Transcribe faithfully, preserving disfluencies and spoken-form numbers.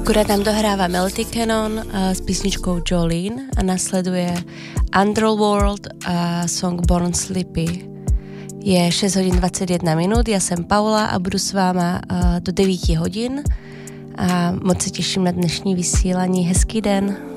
Akurát nám dohrává Melody Cannon s písničkou Jolene a nasleduje Underworld a song Born Slippy. Je šest hodin dvacet jedna minut, já jsem Paula a budu s váma do devět hodin a moc se těším na dnešní vysílání. Hezký den.